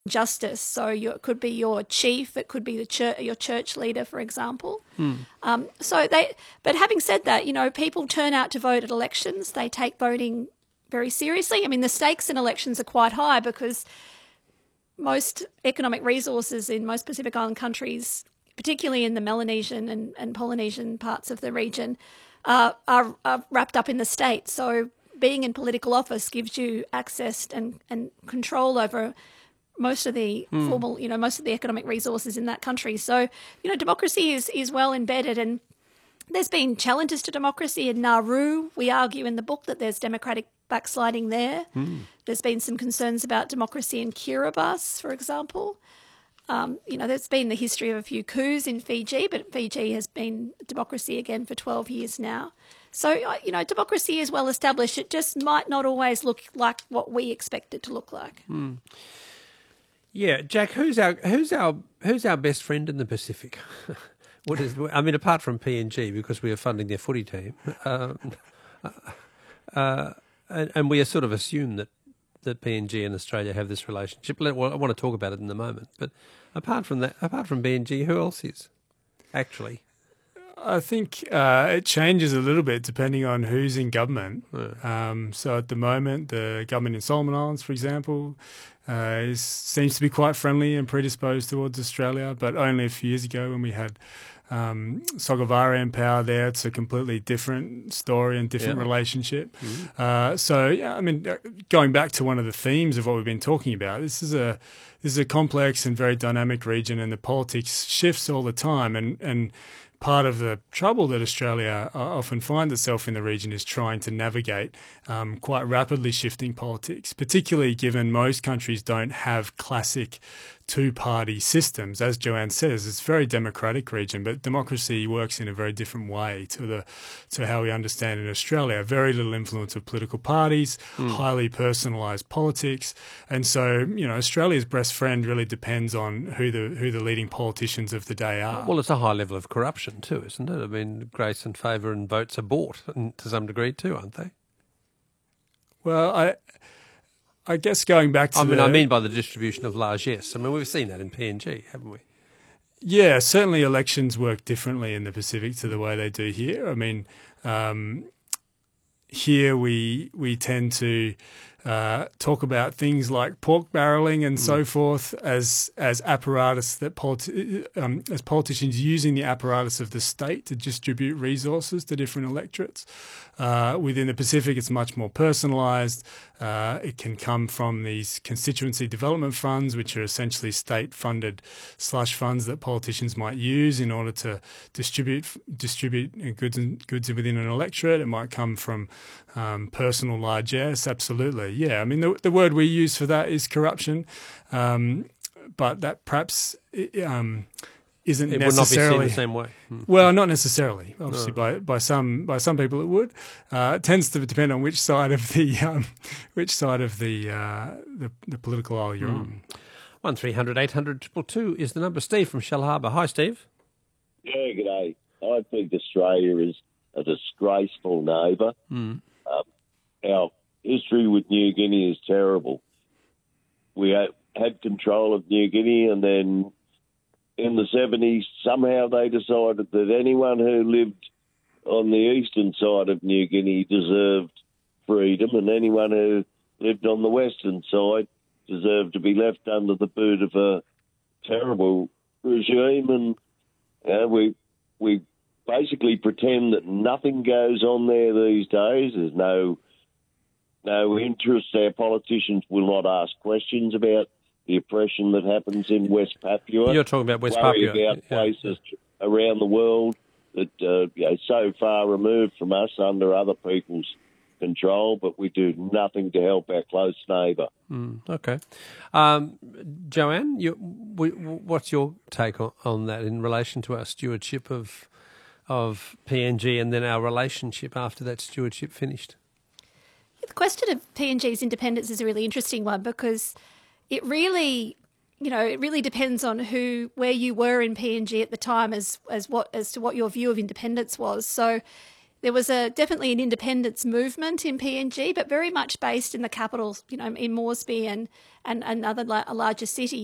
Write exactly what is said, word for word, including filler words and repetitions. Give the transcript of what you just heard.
justice. So you, it could be your chief, it could be the church, your church leader, for example. Hmm. Um, so they, but having said that, you know, people turn out to vote at elections. They take voting very seriously. I mean, the stakes in elections are quite high because most economic resources in most Pacific Island countries, particularly in the Melanesian and, and Polynesian parts of the region, uh, are, are wrapped up in the state. So being in political office gives you access and, and control over most of the mm. formal, you know, most of the economic resources in that country. So, you know, democracy is, is well embedded, and there's been challenges to democracy in Nauru. We argue in the book that there's democratic backsliding there. Mm. There's been some concerns about democracy in Kiribati, for example. Um, you know, there's been the history of a few coups in Fiji, but Fiji has been democracy again for twelve years now. So, you know, democracy is well established. It just might not always look like what we expect it to look like. Mm. Yeah, Jack, who's our who's our who's our best friend in the Pacific? What is? I mean, apart from P N G, because we are funding their footy team, um, uh, and, and we sort of assume that, that P N G and Australia have this relationship. Well, I want to talk about it in a moment, but apart from that, apart from P N G, who else is actually? I think uh, it changes a little bit depending on who's in government. Yeah. Um, so at the moment, the government in Solomon Islands, for example, uh, is, seems to be quite friendly and predisposed towards Australia. But only a few years ago, when we had um, Sogavare in power there, it's a completely different story and different yeah. relationship. Mm-hmm. Uh, so, yeah, I mean, going back to one of the themes of what we've been talking about, this is a this is a complex and very dynamic region, and the politics shifts all the time, and and. Part of the trouble that Australia often finds itself in the region is trying to navigate um, quite rapidly shifting politics, particularly given most countries don't have classic two-party systems. As Joanne says, it's a very democratic region, but democracy works in a very different way to the to how we understand in Australia. Very little influence of political parties, mm. highly personalised politics, and so you know Australia's best friend really depends on who the who the leading politicians of the day are. Well, it's a high level of corruption too, isn't it? I mean, grace and favour and votes are bought to some degree too, aren't they? Well, I. I guess going back to I mean, the, I mean by the distribution of largesse. I mean, we've seen that in P N G, haven't we? Yeah, certainly elections work differently in the Pacific to the way they do here. I mean, um, here we we tend to uh, talk about things like pork barrelling and mm. so forth as as apparatus that politi- um, as politicians using the apparatus of the state to distribute resources to different electorates. Uh, within the Pacific, it's much more personalised. Uh, it can come from these constituency development funds, which are essentially state-funded slush funds that politicians might use in order to distribute distribute goods and goods within an electorate. It might come from um, personal largesse. Absolutely, yeah. I mean, the, the word we use for that is corruption, um, but that perhaps um, isn't it necessarily would not be seen the same way. Hmm. Well, not necessarily. Obviously, no. by by some by some people it would. Uh, it tends to depend on which side of the um, which side of the, uh, the the political aisle you're mm. on. One three hundred eight hundred two two is the number. Steve from Shell Harbour. Hi, Steve. Yeah, g'day. I think Australia is a disgraceful neighbour. Mm. Um, our history with New Guinea is terrible. We had, had control of New Guinea, and then in the seventies, somehow they decided that anyone who lived on the eastern side of New Guinea deserved freedom, and anyone who lived on the western side deserved to be left under the boot of a terrible regime. And uh, we we basically pretend that nothing goes on there these days. There's no no interest. Our politicians will not ask questions about the oppression that happens in West Papua. You're talking about West worry Papua. about yeah. places around the world that uh, you know, so far removed from us under other people's control, but we do nothing to help our close neighbour. Mm, okay. Um, Joanne, you, we, what's your take on, on that in relation to our stewardship of of P N G and then our relationship after that stewardship finished? The question of P N G's independence is a really interesting one because it really, you know, it really depends on who, where you were in P N G at the time as as what as to what your view of independence was. So, there was a definitely an independence movement in P N G, but very much based in the capital, you know, in Moresby and, and another la- a larger city.